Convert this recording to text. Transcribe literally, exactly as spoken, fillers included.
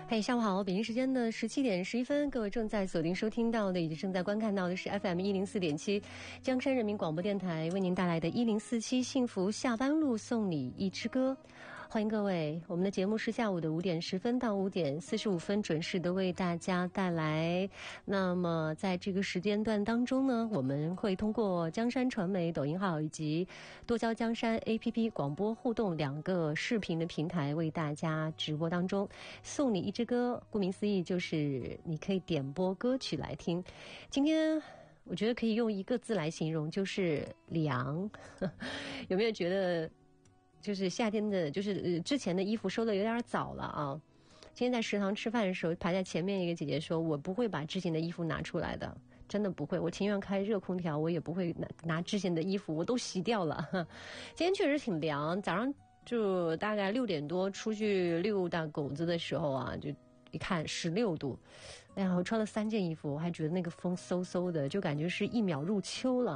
嘿，下午好，北京时间的十七点十一分，各位正在锁定收听到的以及正在观看到的是 F M 一零四点七江山人民广播电台为您带来的一零四七幸福下班路，送你一支歌。欢迎各位，我们的节目是下午的五点十分到五点四十五分准时的为大家带来。那么在这个时间段当中呢，我们会通过江山传媒抖音号以及多焦江山 A P P 广播互动两个视频的平台为大家直播当中送你一支歌，顾名思义就是你可以点播歌曲来听。今天我觉得可以用一个字来形容，就是凉。有没有觉得就是夏天的就是、呃、之前的衣服收的有点早了啊？今天在食堂吃饭的时候，排在前面一个姐姐说，我不会把之前的衣服拿出来的，真的不会，我情愿开热空调，我也不会拿拿之前的衣服，我都洗掉了。今天确实挺凉，早上就大概六点多出去遛大狗子的时候啊，就一看十六度，哎呀，我穿了三件衣服，我还觉得那个风嗖嗖的，就感觉是一秒入秋了。